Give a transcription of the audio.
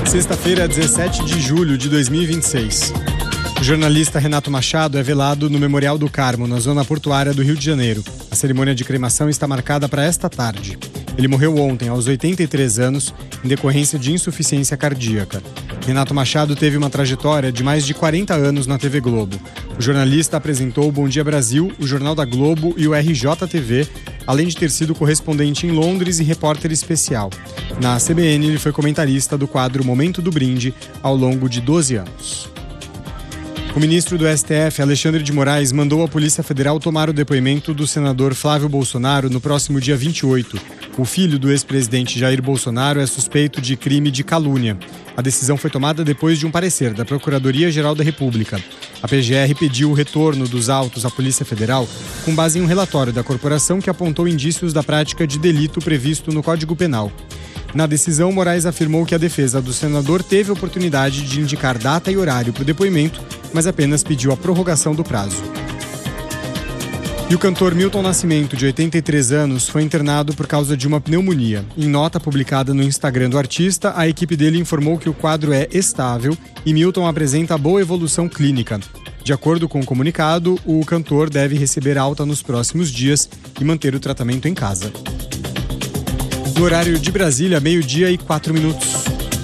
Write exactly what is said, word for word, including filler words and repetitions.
Sexta-feira, dezessete de julho de dois mil e vinte e seis. O jornalista Renato Machado é velado no Memorial do Carmo, na zona portuária do Rio de Janeiro. A cerimônia de cremação está marcada para esta tarde. Ele morreu ontem, aos oitenta e três anos, em decorrência de insuficiência cardíaca. Renato Machado teve uma trajetória de mais de quarenta anos na T V Globo. O jornalista apresentou o Bom Dia Brasil, o Jornal da Globo e o R J T V, além de ter sido correspondente em Londres e repórter especial. Na C B N, ele foi comentarista do quadro Momento do Brinde ao longo de doze anos. O ministro do S T F, Alexandre de Moraes, mandou a Polícia Federal tomar o depoimento do senador Flávio Bolsonaro no próximo dia vinte e oito. O filho do ex-presidente Jair Bolsonaro é suspeito de crime de calúnia. A decisão foi tomada depois de um parecer da Procuradoria-Geral da República. A P G R pediu o retorno dos autos à Polícia Federal com base em um relatório da corporação que apontou indícios da prática de delito previsto no Código Penal. Na decisão, Moraes afirmou que a defesa do senador teve a oportunidade de indicar data e horário para o depoimento, mas apenas pediu a prorrogação do prazo. E o cantor Milton Nascimento, de oitenta e três anos, foi internado por causa de uma pneumonia. Em nota publicada no Instagram do artista, a equipe dele informou que o quadro é estável e Milton apresenta boa evolução clínica. De acordo com o comunicado, o cantor deve receber alta nos próximos dias e manter o tratamento em casa. No horário de Brasília, meio-dia e quatro minutos.